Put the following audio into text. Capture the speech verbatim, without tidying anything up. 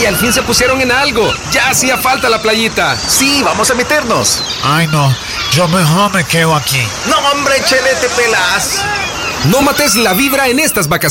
al fin se pusieron en algo. Ya hacía falta la playita. Sí, vamos a meternos. Ay, no, yo mejor me quedo aquí. No, hombre, Chele, te pelas. No mates la vibra en estas vacaciones.